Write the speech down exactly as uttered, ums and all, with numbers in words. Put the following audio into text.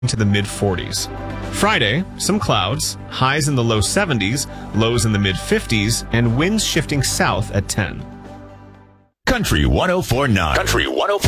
to the mid forties. Friday, some clouds, highs in the low seventies, lows in the mid fifties, and winds shifting south at ten. Country one oh four point nine. Country one oh four.